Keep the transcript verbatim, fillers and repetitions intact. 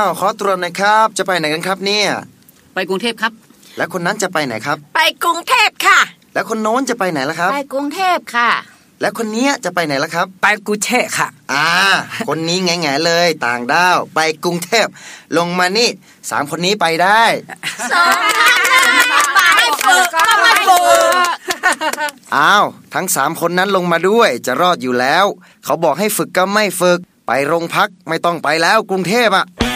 าวขอตรวจหน่อยครับจะไปไหนกันครับเนี่ยไปกรุงเทพครับและคนนั้นจะไปไหนครับไปกรุงเทพค่ะแล้วคนโน้นจะไปไหนล่ะครับไปกรุงเทพค่ะและคนนี้จะไปไหนล่ะครับไปกรุงเทพค่ะอ่าคนนี้แง่ๆเลยต่างด้าวไปกรุงเทพลงมานี่สามคนนี้ไปได้สองท่านไม่ฝึกก็ไม่ฝึกอ้าวทั้งสามคนนั้นลงมาด้วยจะรอดอยู่แล้วเขาบอกให้ฝึกก็ไม่ฝึกไปโรงพักไม่ต้องไปแล้วกรุงเทพอ่ะ